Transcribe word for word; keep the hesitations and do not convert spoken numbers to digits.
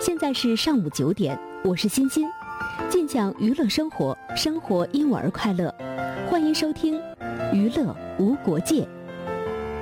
现在是上午九点，我是欣欣，尽讲娱乐生活，生活因我而快乐，欢迎收听娱乐无国界。